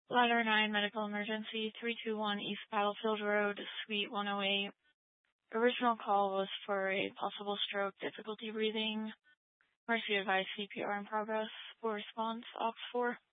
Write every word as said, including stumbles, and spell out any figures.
Ladder nine, medical emergency, three two one East Battlefield Road, Suite one oh eight. Original call was for a possible stroke, difficulty breathing. Mercy advised C P R in progress. Full response, Ops four.